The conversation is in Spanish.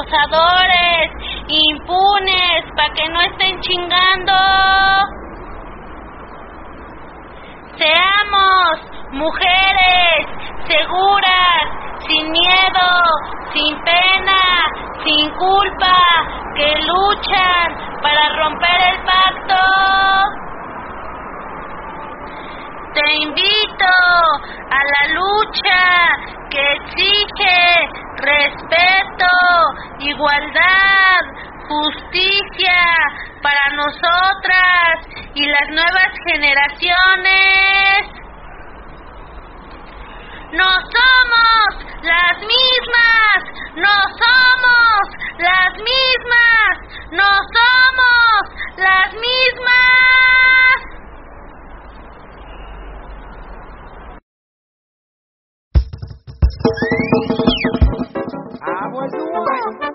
acosadores, impunes, para que no estén chingando. Seamos mujeres seguras, sin miedo, sin pena, sin culpa, que luchan para romper el pacto. Te invito a la lucha que exige respeto, igualdad, justicia para nosotras y las nuevas generaciones. No somos las mismas, no somos las mismas, no somos las mismas. I was the one.